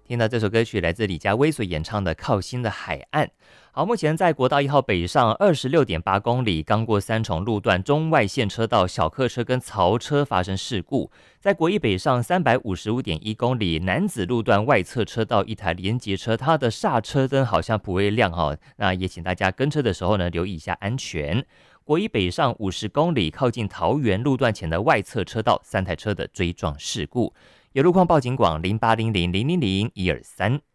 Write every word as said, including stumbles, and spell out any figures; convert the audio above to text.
听到这首歌曲来自李佳薇所演唱的《靠心的海岸》。好，目前在国道一号北上二十六点八公里，刚过三重路段中外线车道小客车跟槽车发生事故。在国一北上三百五十五点一公里，南子路段外侧车道一台连结车，它的刹车灯好像不会亮哈，那也请大家跟车的时候呢留意一下安全。国一北上五十公里，靠近桃园路段前的外侧车道三台车的追撞事故。有路况报警广零八零零零零零一二三。